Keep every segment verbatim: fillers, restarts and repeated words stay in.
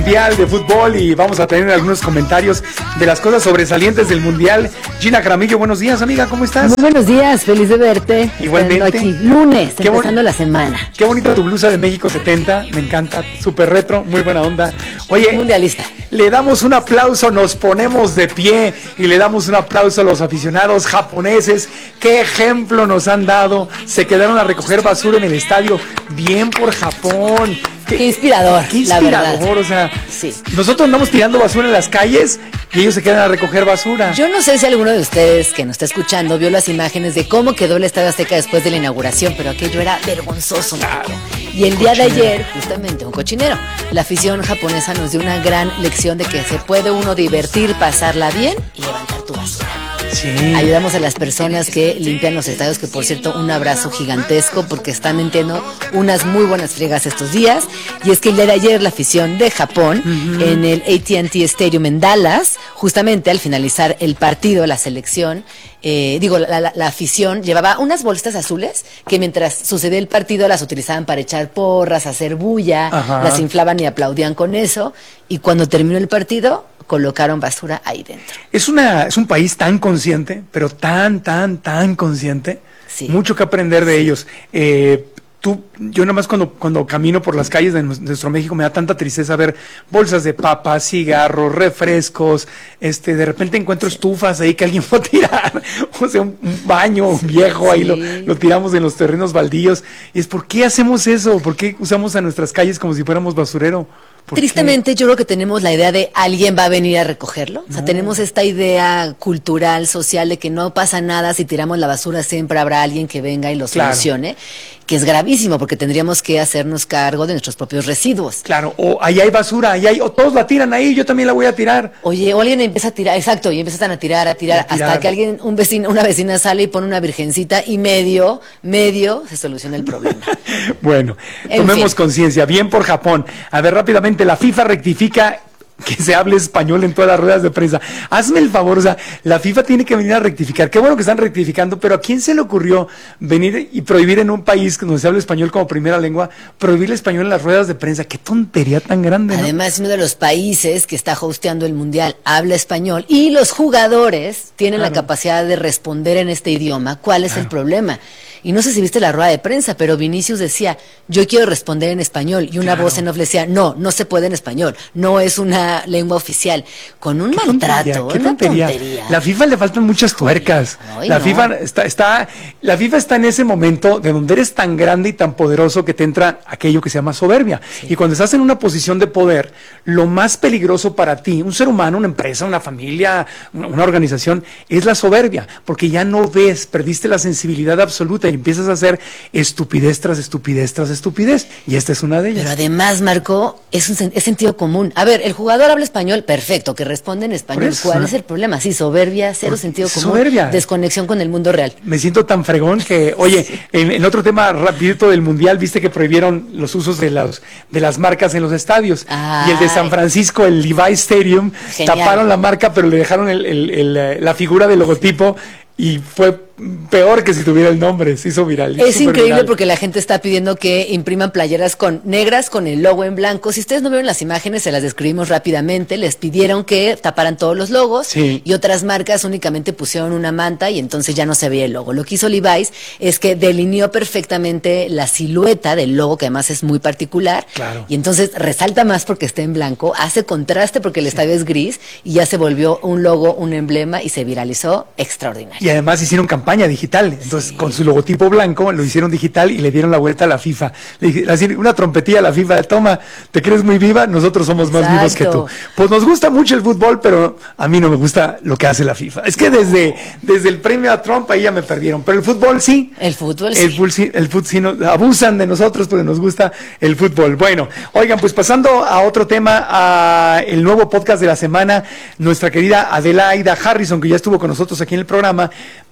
Mundial de fútbol y vamos a tener algunos comentarios de las cosas sobresalientes del Mundial. Gina Jaramillo, buenos días, amiga, ¿cómo estás? Muy buenos días, feliz de verte. Igualmente. Aquí, lunes, qué empezando la semana. Qué bonita tu blusa de México setenta, me encanta, súper retro, muy buena onda. Oye, mundialista. Le damos un aplauso, nos ponemos de pie y le damos un aplauso a los aficionados japoneses. Qué ejemplo nos han dado, se quedaron a recoger basura en el estadio, bien por Japón. Qué, qué inspirador, qué inspirador, la verdad. O sea, sí. Nosotros andamos tirando basura en las calles y ellos se quedan a recoger basura. Yo no sé si alguno de ustedes que nos está escuchando vio las imágenes de cómo quedó el Estadio Azteca después de la inauguración, pero aquello era vergonzoso. Claro. Y el día de ayer, justamente, un cochinero. La afición japonesa nos dio una gran lección de que se puede uno divertir, pasarla bien y levantar tu basura. Sí. Ayudamos a las personas que limpian los estadios, que por cierto, un abrazo gigantesco porque están metiendo unas muy buenas friegas estos días. Y es que el día de ayer la afición de Japón, uh-huh. en el A T and T Stadium en Dallas, justamente al finalizar el partido, la selección, eh, digo, la, la, la afición llevaba unas bolsitas azules que mientras sucedía el partido las utilizaban para echar porras, hacer bulla, uh-huh. las inflaban y aplaudían con eso. Y cuando terminó el partido, colocaron basura ahí dentro. Es una es un país tan consciente, pero tan, tan, tan consciente. Sí. Mucho que aprender de sí. ellos. Eh, tú, yo nada más cuando, cuando camino por las calles de nuestro México me da tanta tristeza ver bolsas de papas, cigarros, refrescos, este, de repente encuentro sí. estufas ahí que alguien fue a tirar, o sea, un, un baño viejo, sí. ahí lo, lo tiramos en los terrenos baldíos. Y es, ¿por qué hacemos eso? ¿Por qué usamos a nuestras calles como si fuéramos basurero? Tristemente yo creo que tenemos la idea de alguien va a venir a recogerlo, no. o sea, tenemos esta idea cultural, social de que no pasa nada si tiramos la basura, siempre habrá alguien que venga y lo claro. solucione, que es gravísimo porque tendríamos que hacernos cargo de nuestros propios residuos. Claro, o ahí hay basura, ahí hay, o todos la tiran ahí, yo también la voy a tirar. Oye, o alguien empieza a tirar, exacto, y empiezan a tirar, a tirar, a tirar. hasta que alguien, un vecino, una vecina sale y pone una virgencita y medio, medio, se soluciona el problema. Bueno, en tomemos conciencia, bien por Japón. A ver, rápidamente, la FIFA rectifica que se hable español en todas las ruedas de prensa. Hazme el favor, o sea, la FIFA tiene que venir a rectificar. Qué bueno que están rectificando, pero ¿a quién se le ocurrió venir y prohibir en un país donde se habla español como primera lengua, prohibir el español en las ruedas de prensa? Qué tontería tan grande, ¿no? Además, uno de los países que está hosteando el Mundial habla español y los jugadores tienen claro. la capacidad de responder en este idioma. ¿Cuál es claro. el problema? Y no sé si viste la rueda de prensa, pero Vinicius decía, yo quiero responder en español, y una claro. voz en off le decía, no, no se puede en español, no es una lengua oficial. Con un ¿Qué maltrato, tontería, qué una tontería. tontería. La FIFA le faltan muchas tuercas. Ay, la no. FIFA está, está, la FIFA está en ese momento de donde eres tan grande y tan poderoso que te entra aquello que se llama soberbia. Sí. Y cuando estás en una posición de poder, lo más peligroso para ti, un ser humano, una empresa, una familia, una, una organización, es la soberbia, porque ya no ves, perdiste la sensibilidad absoluta y empiezas a hacer estupidez tras estupidez tras estupidez, y esta es una de ellas. Pero además, Marco, es un es sentido común. A ver, el jugador habla español, perfecto, que responde en español. ¿Cuál es el problema? Sí, soberbia, cero sentido común, soberbia. Desconexión con el mundo real. Me siento tan fregón que, oye, sí. en, en otro tema rapidito del Mundial, viste que prohibieron los usos de las, de las marcas en los estadios. Ay. Y el de San Francisco, el Levi's Stadium, genial. Taparon la marca, pero le dejaron el, el, el, la figura del logotipo, y fue peor que si tuviera el nombre, se hizo viral. Es increíble viral. Porque la gente está pidiendo que impriman playeras con negras con el logo en blanco. Si ustedes no vieron las imágenes, se las describimos rápidamente. Les pidieron que taparan todos los logos, sí. y otras marcas únicamente pusieron una manta y entonces ya no se veía el logo. Lo que hizo Levi's es que delineó perfectamente la silueta del logo, que además es muy particular, claro. y entonces resalta más porque está en blanco, hace contraste porque el sí. estadio es gris, y ya se volvió un logo, un emblema, y se viralizó extraordinario. Y además hicieron campaña digital, entonces sí. con su logotipo blanco lo hicieron digital y le dieron la vuelta a la FIFA. Le dije, así, una trompetilla a la FIFA, toma, ¿te crees muy viva? Nosotros somos Exacto. más vivos que tú. Pues nos gusta mucho el fútbol, pero a mí no me gusta lo que hace la FIFA. Es que desde, desde el premio a Trump ahí ya me perdieron, pero el fútbol sí. El fútbol sí. El fútbol sí, el fútbol sí nos, abusan de nosotros porque nos gusta el fútbol. Bueno, oigan, pues pasando a otro tema, a el nuevo podcast de la semana, nuestra querida Adelaida Harrison, que ya estuvo con nosotros aquí en el programa, vino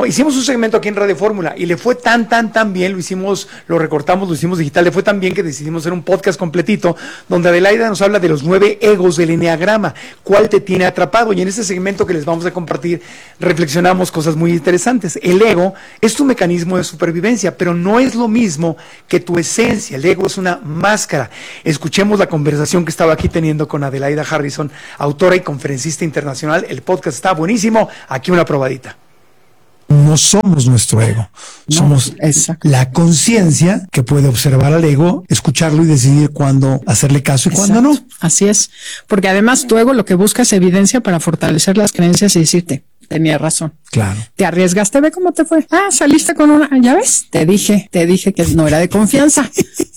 hicimos un segmento aquí en Radio Fórmula y le fue tan, tan, tan bien, lo hicimos, lo recortamos, lo hicimos digital, le fue tan bien que decidimos hacer un podcast completito donde Adelaida nos habla de los nueve egos del eneagrama, cuál te tiene atrapado, y en este segmento que les vamos a compartir reflexionamos cosas muy interesantes. El ego es tu mecanismo de supervivencia, pero no es lo mismo que tu esencia. El ego es una máscara. Escuchemos la conversación que estaba aquí teniendo con Adelaida Harrison, autora y conferencista internacional. El podcast está buenísimo, aquí una probadita. No somos nuestro ego, no, somos exacto. la conciencia que puede observar al ego, escucharlo y decidir cuándo hacerle caso y exacto. cuándo no. Así es, porque además tu ego lo que busca es evidencia para fortalecer las creencias y decirte, tenía razón. Claro. Te arriesgaste, ve cómo te fue. Ah, saliste con una, ya ves, te dije, te dije que no era de confianza.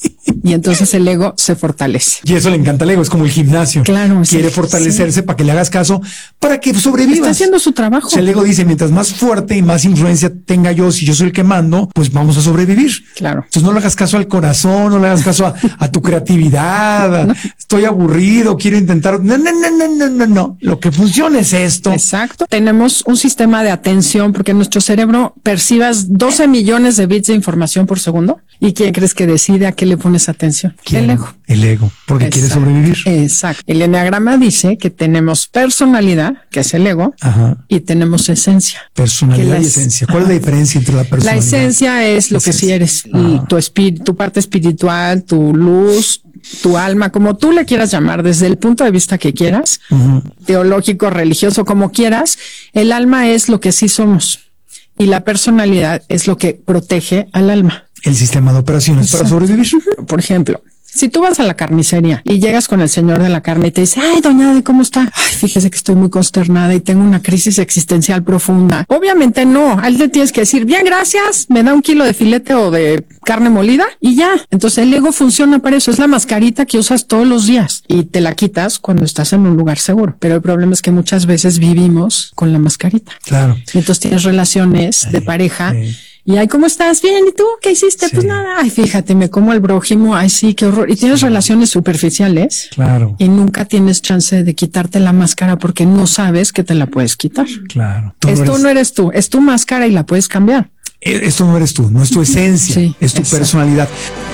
Y entonces el ego se fortalece. Y eso le encanta al ego, es como el gimnasio. Claro. Quiere sí, fortalecerse sí. para que le hagas caso, para que sobrevivas. Está haciendo su trabajo. O sea, el ego dice, mientras más fuerte y más influencia tenga yo, si yo soy el que mando, pues vamos a sobrevivir. Claro. Entonces no le hagas caso al corazón, no le hagas caso a, a tu creatividad, no. estoy aburrido, quiero intentar. No, no, no, no, no, no, no. Lo que funciona es esto. Exacto. Tenemos un sistema de atención porque nuestro cerebro percibas doce millones de bits de información por segundo. ¿Y quién crees que decide a qué le pones atención? ¿Quién? El ego. El ego, porque Exacto. quiere sobrevivir. Exacto. El eneagrama dice que tenemos personalidad, que es el ego, Ajá. y tenemos esencia. Personalidad y esencia. ¿Cuál Ajá. es la diferencia entre la personalidad? La esencia es lo esencia. que si eres, Ajá. tu espíritu, tu parte espiritual, tu luz, tu alma, como tú le quieras llamar, desde el punto de vista que quieras, uh-huh. teológico, religioso, como quieras. El alma es lo que sí somos y la personalidad es lo que protege al alma. El sistema de operaciones Exacto. para sobrevivir. Por ejemplo, si tú vas a la carnicería y llegas con el señor de la carne y te dice, ay, doña Ade, ¿cómo está? Ay, fíjese que estoy muy consternada y tengo una crisis existencial profunda. Obviamente no, a él le tienes que decir, bien, gracias, me da un kilo de filete o de carne molida y ya. Entonces el ego funciona para eso, es la mascarita que usas todos los días y te la quitas cuando estás en un lugar seguro. Pero el problema es que muchas veces vivimos con la mascarita. Claro. Y entonces tienes relaciones de pareja. Sí. Y ay, ¿cómo estás? Bien, ¿y tú? ¿Qué hiciste? Sí. Pues nada, ay, fíjate, me como el brójimo, ay, sí, qué horror. Y tienes sí. relaciones superficiales. Claro. Y nunca tienes chance de quitarte la máscara porque no sabes que te la puedes quitar. Claro. Tú Esto no eres... no eres tú, es tu máscara y la puedes cambiar. Esto no eres tú, no es tu esencia, sí, es tu exacto. personalidad.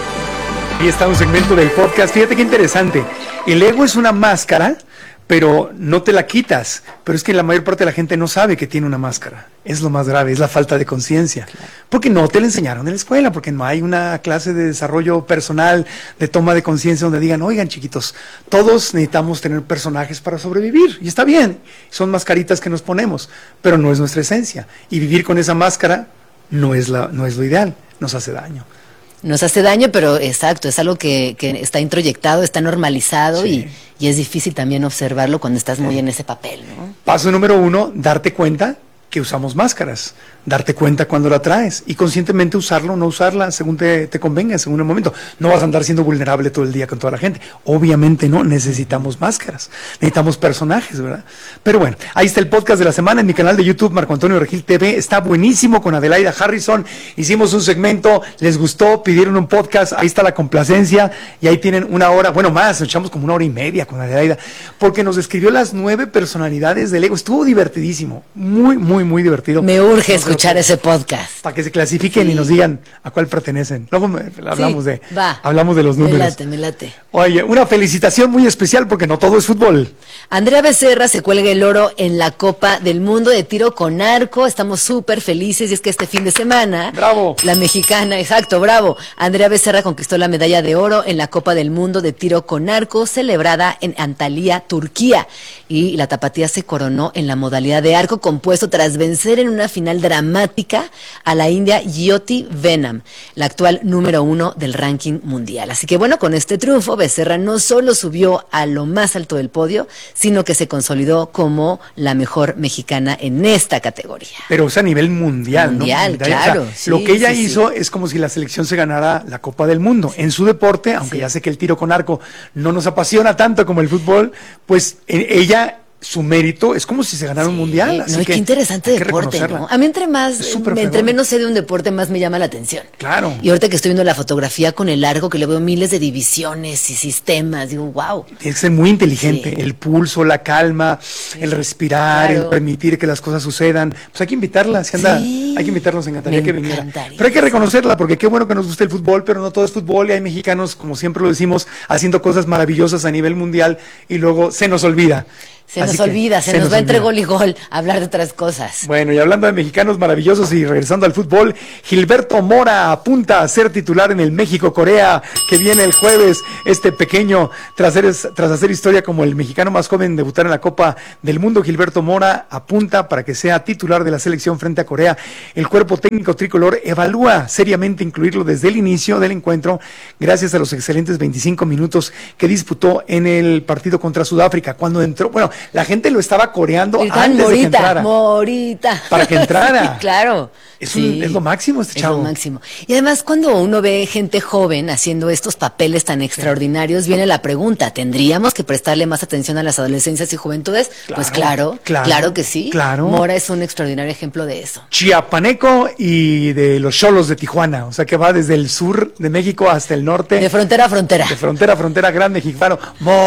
Ahí está un segmento del podcast. Fíjate qué interesante. El ego es una máscara, pero no te la quitas. Pero es que la mayor parte de la gente no sabe que tiene una máscara. Es lo más grave, es la falta de conciencia. Claro. Porque no te la enseñaron en la escuela, porque no hay una clase de desarrollo personal, de toma de conciencia, donde digan, oigan, chiquitos, todos necesitamos tener personajes para sobrevivir. Y está bien, son mascaritas que nos ponemos, pero no es nuestra esencia. Y vivir con esa máscara no es, la, no es lo ideal, nos hace daño. Nos hace daño, pero exacto, es algo que, que está introyectado, está normalizado sí. y, y es difícil también observarlo cuando estás muy en ese papel, ¿no? Paso número uno, darte cuenta que usamos máscaras, darte cuenta cuando la traes y conscientemente usarlo o no usarla según te, te convenga, según el momento. No vas a andar siendo vulnerable todo el día con toda la gente. Obviamente no, necesitamos máscaras, necesitamos personajes, ¿verdad? Pero bueno, ahí está el podcast de la semana en mi canal de YouTube, Marco Antonio Regil T V. Está buenísimo con Adelaida Harrison. Hicimos un segmento, les gustó, pidieron un podcast, ahí está la complacencia y ahí tienen una hora, bueno más, nos echamos como una hora y media con Adelaida, porque nos describió las nueve personalidades del ego. Estuvo divertidísimo, muy, muy, muy divertido. Me urge escuchar ese podcast. Para que se clasifiquen sí. y nos digan a cuál pertenecen. Luego me, hablamos sí, de va. hablamos de los números. Me late, me late. Oye, una felicitación muy especial porque no todo es fútbol. Andrea Becerra se cuelga el oro en la Copa del Mundo de tiro con arco. Estamos súper felices y es que este fin de semana, bravo, la mexicana, exacto, bravo. Andrea Becerra conquistó la medalla de oro en la Copa del Mundo de tiro con arco celebrada en Antalya, Turquía. Y la tapatía se coronó en la modalidad de arco compuesto tras vencer en una final dramática a la india Jyoti Venam, la actual número uno del ranking mundial. Así que bueno, con este triunfo Becerra no solo subió a lo más alto del podio, sino que se consolidó como la mejor mexicana en esta categoría. Pero es a nivel mundial, mundial, ¿no? Claro. O sea, sí, lo que ella sí, hizo sí. es como si la selección se ganara la Copa del Mundo. En su deporte, aunque sí. ya sé que el tiro con arco no nos apasiona tanto como el fútbol, pues ella su mérito es como si se ganara sí, un mundial. Así no, que qué interesante deporte, ¿no? A mí entre más, me, entre menos sé de un deporte, más me llama la atención. Claro. Y ahorita que estoy viendo la fotografía con el largo, que le veo miles de divisiones y sistemas, digo, wow. Tiene que ser muy inteligente, sí. El pulso, la calma, sí, el respirar, claro. El permitir que las cosas sucedan. Pues hay que invitarla, si anda, sí. Hay que invitarla, nos encantaría me que viniera. Encantaría. Pero hay que reconocerla, porque qué bueno que nos guste el fútbol, pero no todo es fútbol, y hay mexicanos, como siempre lo decimos, haciendo cosas maravillosas a nivel mundial, y luego se nos olvida. Se Así nos olvida, se, se nos, nos va olvida. Entre gol y gol hablar de otras cosas. Bueno, y hablando de mexicanos maravillosos y regresando al fútbol, Gilberto Mora apunta a ser titular en el México-Corea, que viene el jueves. Este pequeño, tras hacer, tras hacer historia como el mexicano más joven en debutar en la Copa del Mundo, Gilberto Mora apunta para que sea titular de la selección frente a Corea. El cuerpo técnico tricolor evalúa seriamente incluirlo desde el inicio del encuentro, gracias a los excelentes veinticinco minutos que disputó en el partido contra Sudáfrica. Cuando entró, bueno, la gente lo estaba coreando Gritan, antes morita, de que entrara. Morita. Para que entrara. Claro. Es, sí, un, es lo máximo este chavo. Es lo máximo. Y además, cuando uno ve gente joven haciendo estos papeles tan extraordinarios, sí. Viene la pregunta, ¿tendríamos que prestarle más atención a las adolescencias y juventudes? Claro, pues claro, claro, claro que sí. Claro. Mora es un extraordinario ejemplo de eso. Chiapaneco y de los Xolos de Tijuana, o sea que va desde el sur de México hasta el norte. De frontera a frontera. De frontera a frontera, gran mexicano.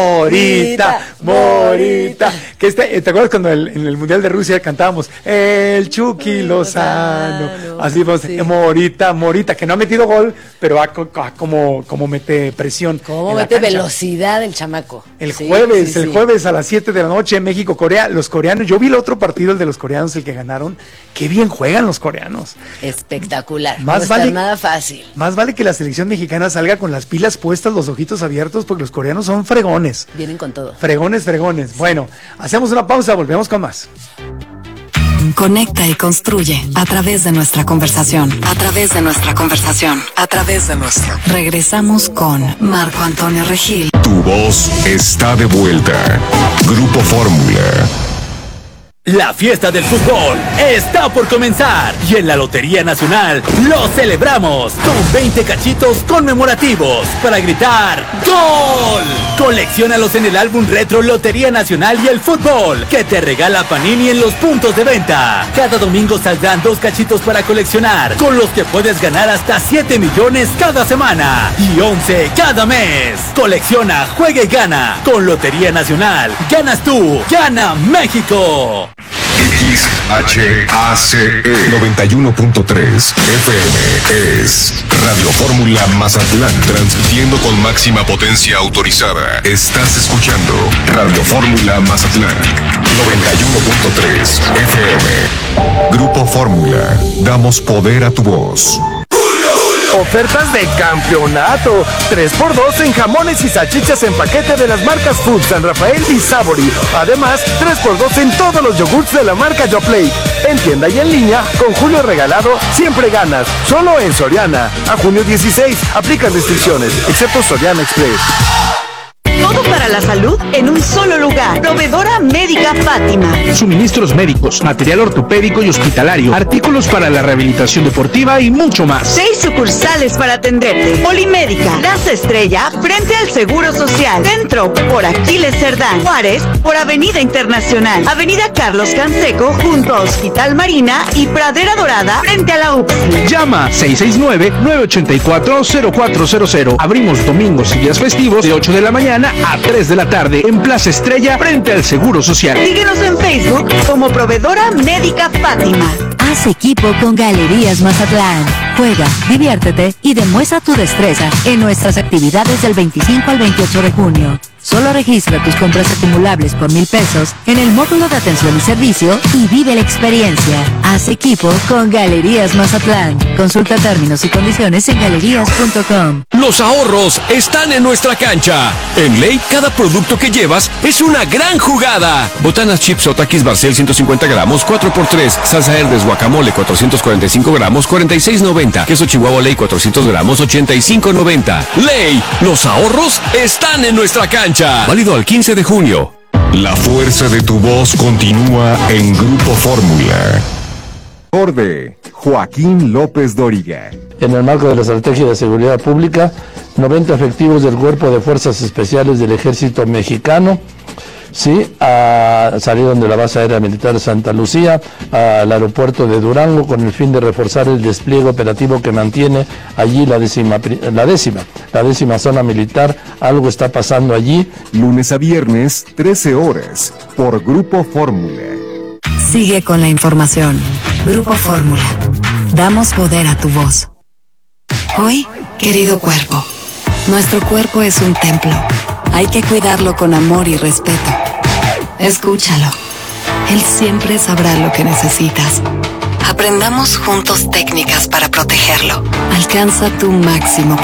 Morita, Morita. Que este, ¿te acuerdas cuando el, en el Mundial de Rusia cantábamos el Chucky Lozano? Así vamos, sí. Morita, Morita, que no ha metido gol, pero ha, ha como, como mete presión. Como mete velocidad el chamaco. El sí, jueves, sí, el sí. jueves a las siete de la noche, México, Corea, los coreanos, yo vi el otro partido, el de los coreanos, el que ganaron, qué bien juegan los coreanos. Espectacular, más no vale, está nada fácil. Más vale que la selección mexicana salga con las pilas puestas, los ojitos abiertos, porque los coreanos son fregones. Vienen con todo. Fregones, fregones. Sí. Bueno, hacemos una pausa, volvemos con más. Conecta y construye a través de nuestra conversación, a través de nuestra conversación, a través de nuestra. Regresamos con Marco Antonio Regil. Tu voz está de vuelta. Grupo Fórmula. La fiesta del fútbol está por comenzar y en la Lotería Nacional lo celebramos con veinte cachitos conmemorativos para gritar ¡Gol! Colecciónalos en el álbum retro Lotería Nacional y el fútbol que te regala Panini en los puntos de venta. Cada domingo saldrán dos cachitos para coleccionar, con los que puedes ganar hasta siete millones cada semana y once cada mes. Colecciona, juega y gana. Con Lotería Nacional ganas tú, gana México. X H A C E noventa y uno punto tres F M es Radio Fórmula Mazatlán, transmitiendo con máxima potencia autorizada. Estás escuchando Radio Fórmula Mazatlán noventa y uno punto tres F M. Grupo Fórmula, damos poder a tu voz. Ofertas de campeonato. tres por dos en jamones y salchichas en paquete de las marcas Food, San Rafael y Savory. Además, tres por dos en todos los yogurts de la marca Yoplait. En tienda y en línea, con Julio Regalado, siempre ganas. Solo en Soriana. A junio dieciséis, aplican restricciones, excepto Soriana Express. Todo para la salud en un solo lugar. Proveedora Médica Fátima. Suministros médicos, material ortopédico y hospitalario, artículos para la rehabilitación deportiva y mucho más. Seis sucursales para atenderte. Polimédica, Plaza Estrella, frente al Seguro Social. Centro, por Aquiles Cerdán. Juárez, por Avenida Internacional. Avenida Carlos Canseco, junto a Hospital Marina y Pradera Dorada, frente a la U P S I. Llama seis seis nueve, nueve ocho cuatro, cero cuatro cero cero. Abrimos domingos y días festivos de ocho de la mañana a tres de la tarde en Plaza Estrella, frente al Seguro Social. Síguenos en Facebook como Proveedora Médica Fátima. Haz equipo con Galerías Mazatlán. Juega, diviértete y demuestra tu destreza en nuestras actividades del veinticinco al veintiocho de junio. Solo registra tus compras acumulables por mil pesos en el módulo de atención y servicio y vive la experiencia. Haz equipo con Galerías Mazatlán. Consulta términos y condiciones en galerías punto com. Los ahorros están en nuestra cancha. En Ley, cada producto que llevas es una gran jugada. Botanas chips o Takis Barcel ciento cincuenta gramos, cuatro por tres. Salsa Herdes guacamole cuatrocientos cuarenta y cinco gramos, cuarenta y seis noventa. Queso Chihuahua Ley cuatrocientos gramos, ochenta y cinco noventa. Ley, los ahorros están en nuestra cancha. Válido al quince de junio. La fuerza de tu voz continúa en Grupo Fórmula. Orde, Joaquín López Dóriga. En el marco de la Estrategia de Seguridad Pública, noventa efectivos del Cuerpo de Fuerzas Especiales del Ejército Mexicano Sí, a, salieron de la base aérea militar de Santa Lucía al aeropuerto de Durango con el fin de reforzar el despliegue operativo que mantiene allí la décima, la décima, la décima zona militar. Algo está pasando allí. Lunes a viernes, trece horas, por Grupo Fórmula. Sigue con la información. Grupo Fórmula. Damos poder a tu voz. Hoy, querido cuerpo, nuestro cuerpo es un templo. Hay que cuidarlo con amor y respeto. Escúchalo. Él siempre sabrá lo que necesitas. Aprendamos juntos técnicas para protegerlo. Alcanza tu máximo